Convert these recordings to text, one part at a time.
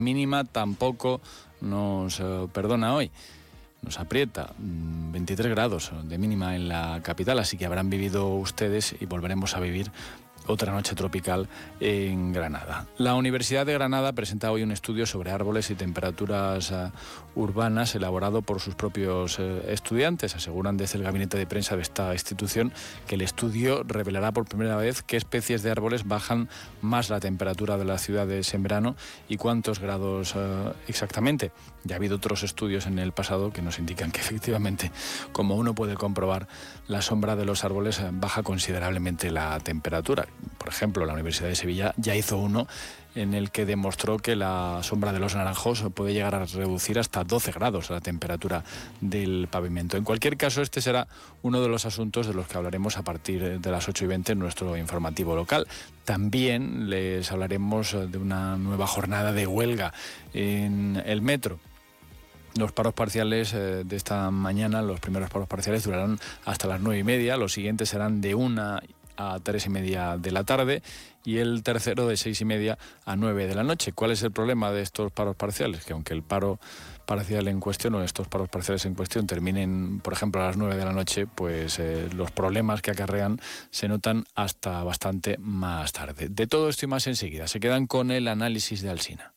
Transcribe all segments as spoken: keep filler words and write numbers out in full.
mínima tampoco nos eh, perdona hoy. Nos aprieta, veintitrés grados de mínima en la capital, así que habrán vivido ustedes y volveremos a vivir otra noche tropical en Granada. La Universidad de Granada presenta hoy un estudio sobre árboles y temperaturas uh, urbanas elaborado por sus propios uh, estudiantes. Aseguran desde el gabinete de prensa de esta institución que el estudio revelará por primera vez qué especies de árboles bajan más la temperatura de las ciudades en verano y cuántos grados uh, exactamente. Ya ha habido otros estudios en el pasado que nos indican que efectivamente, como uno puede comprobar, la sombra de los árboles uh, baja considerablemente la temperatura. Por ejemplo, la Universidad de Sevilla ya hizo uno en el que demostró que la sombra de los naranjos puede llegar a reducir hasta doce grados la temperatura del pavimento. En cualquier caso, este será uno de los asuntos de los que hablaremos a partir de las ocho y veinte en nuestro informativo local. También les hablaremos de una nueva jornada de huelga en el metro. Los paros parciales eh, de esta mañana, los primeros paros parciales durarán hasta las nueve y media, los siguientes serán de una a tres y media de la tarde y el tercero de seis y media a nueve de la noche. ¿Cuál es el problema de estos paros parciales? Que aunque el paro parcial en cuestión o estos paros parciales en cuestión terminen, por ejemplo, a las nueve de la noche, pues eh, los problemas que acarrean se notan hasta bastante más tarde. De todo esto y más enseguida. Se quedan con el análisis de Alsina.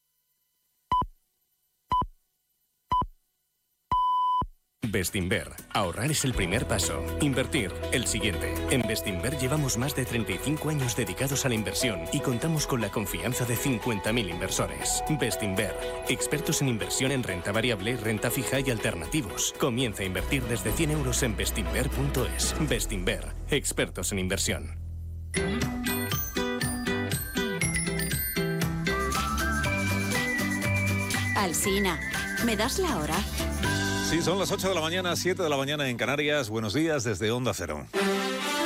Bestinver. Ahorrar es el primer paso. Invertir, el siguiente. En Bestinver llevamos más de treinta y cinco años dedicados a la inversión y contamos con la confianza de cincuenta mil inversores. Bestinver. Expertos en inversión en renta variable, renta fija y alternativos. Comienza a invertir desde cien euros en bestinver punto es. Bestinver. Expertos en inversión. Alsina, ¿me das la hora? Sí, son las ocho de la mañana, siete de la mañana en Canarias. Buenos días desde Onda Cero.